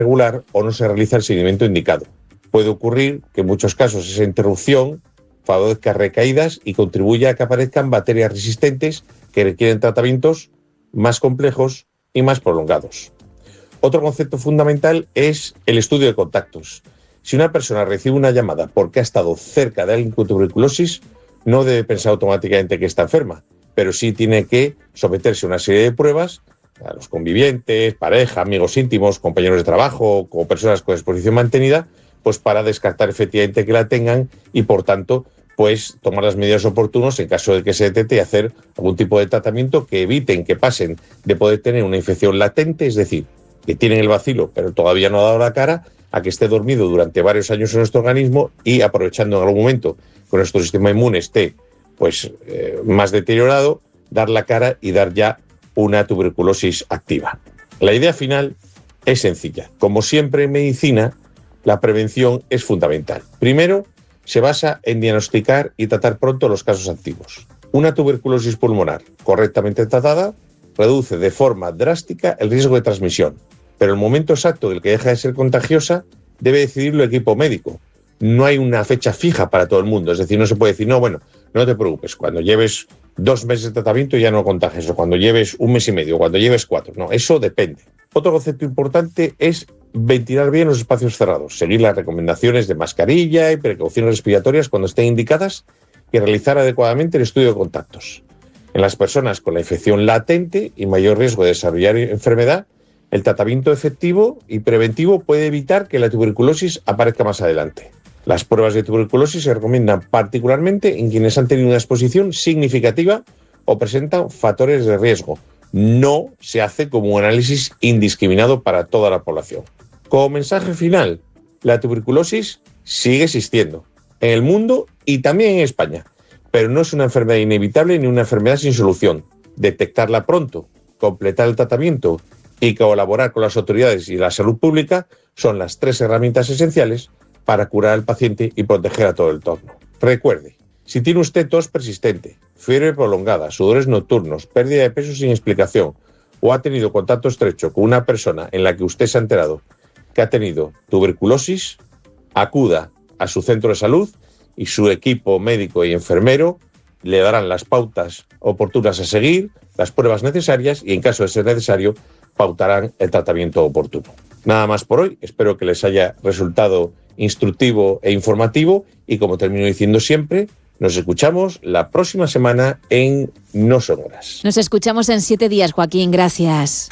regular o no se realiza el seguimiento indicado. Puede ocurrir que en muchos casos esa interrupción favorezca recaídas y contribuya a que aparezcan bacterias resistentes que requieren tratamientos más complejos y más prolongados. Otro concepto fundamental es el estudio de contactos. Si una persona recibe una llamada porque ha estado cerca de alguien con tuberculosis, no debe pensar automáticamente que está enferma, pero sí tiene que someterse a una serie de pruebas a los convivientes, pareja, amigos íntimos, compañeros de trabajo o personas con exposición mantenida, pues para descartar efectivamente que la tengan y, por tanto, pues tomar las medidas oportunas en caso de que se detecte y hacer algún tipo de tratamiento que eviten que pasen de poder tener una infección latente, es decir, que tienen el bacilo pero todavía no ha dado la cara, a que esté dormido durante varios años en nuestro organismo y aprovechando en algún momento que nuestro sistema inmune esté pues más deteriorado, dar la cara y dar ya una tuberculosis activa. La idea final es sencilla. Como siempre en medicina, la prevención es fundamental. Primero, se basa en diagnosticar y tratar pronto los casos activos. Una tuberculosis pulmonar correctamente tratada reduce de forma drástica el riesgo de transmisión, pero el momento exacto en el que deja de ser contagiosa debe decidirlo el equipo médico. No hay una fecha fija para todo el mundo, es decir, no se puede decir, no, bueno, no te preocupes, cuando lleves 2 meses de tratamiento ya no contagias, o cuando lleves 1 mes y medio, o cuando lleves 4, no, eso depende. Otro concepto importante es ventilar bien los espacios cerrados, seguir las recomendaciones de mascarilla y precauciones respiratorias cuando estén indicadas y realizar adecuadamente el estudio de contactos. En las personas con la infección latente y mayor riesgo de desarrollar enfermedad, el tratamiento efectivo y preventivo puede evitar que la tuberculosis aparezca más adelante. Las pruebas de tuberculosis se recomiendan particularmente en quienes han tenido una exposición significativa o presentan factores de riesgo. No se hace como un análisis indiscriminado para toda la población. Como mensaje final, la tuberculosis sigue existiendo en el mundo y también en España, pero no es una enfermedad inevitable ni una enfermedad sin solución. Detectarla pronto, completar el tratamiento y colaborar con las autoridades y la salud pública son las 3 herramientas esenciales para curar al paciente y proteger a todo el entorno. Recuerde, si tiene usted tos persistente, fiebre prolongada, sudores nocturnos, pérdida de peso sin explicación o ha tenido contacto estrecho con una persona en la que usted se ha enterado que ha tenido tuberculosis, acuda a su centro de salud y su equipo médico y enfermero le darán las pautas oportunas a seguir, las pruebas necesarias y, en caso de ser necesario, pautarán el tratamiento oportuno. Nada más por hoy, espero que les haya resultado instructivo e informativo y, como termino diciendo siempre, nos escuchamos la próxima semana en No Son Horas. Nos escuchamos en 7 días, Joaquín, gracias.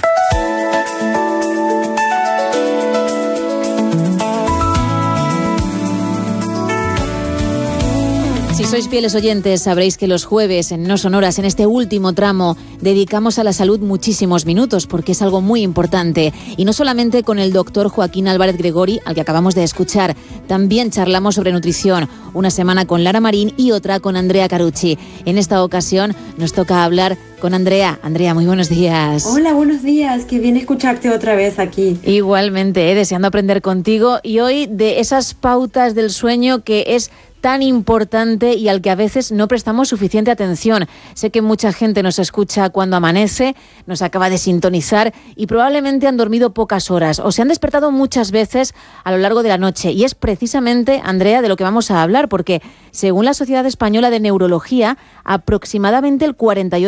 Si sois fieles oyentes, sabréis que los jueves en No Son Horas, en este último tramo, dedicamos a la salud muchísimos minutos porque es algo muy importante. Y no solamente con el doctor Joaquín Álvarez Gregori, al que acabamos de escuchar, también charlamos sobre nutrición, una semana con Lara Marín y otra con Andrea Carucci. En esta ocasión nos toca hablar con Andrea. Andrea, muy buenos días. Hola, buenos días, qué bien escucharte otra vez aquí. Igualmente, deseando aprender contigo y hoy de esas pautas del sueño que es tan importante y al que a veces no prestamos suficiente atención. Sé que mucha gente nos escucha cuando amanece, nos acaba de sintonizar y probablemente han dormido pocas horas o se han despertado muchas veces a lo largo de la noche. Y es precisamente, Andrea, de lo que vamos a hablar, porque según la Sociedad Española de Neurología, aproximadamente el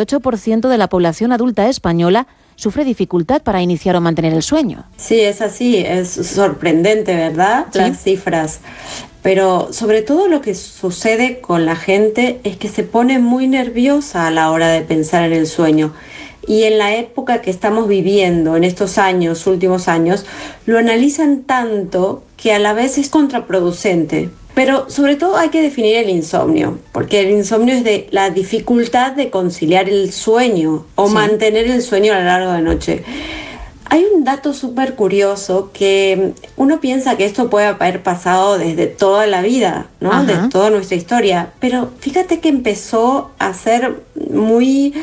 48% de la población adulta española sufre dificultad para iniciar o mantener el sueño. Sí, es así, es sorprendente, ¿verdad? ¿Sí? Las cifras. Pero sobre todo lo que sucede con la gente es que se pone muy nerviosa a la hora de pensar en el sueño. Y en la época que estamos viviendo, en estos años, últimos años, lo analizan tanto que a la vez es contraproducente. Pero sobre todo hay que definir el insomnio, porque el insomnio es de la dificultad de conciliar el sueño o mantener el sueño a lo largo de la noche. Hay un dato súper curioso que uno piensa que esto puede haber pasado desde toda la vida, ¿no? Ajá. De toda nuestra historia, pero fíjate que empezó a ser muy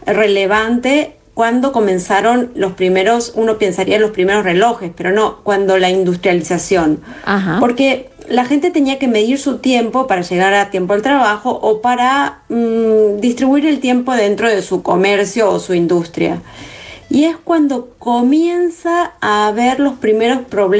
relevante cuando comenzaron los primeros, uno pensaría los primeros relojes, pero no, cuando la industrialización. Ajá. Porque la gente tenía que medir su tiempo para llegar a tiempo al trabajo o para distribuir el tiempo dentro de su comercio o su industria. Y es cuando comienza a haber los primeros problemas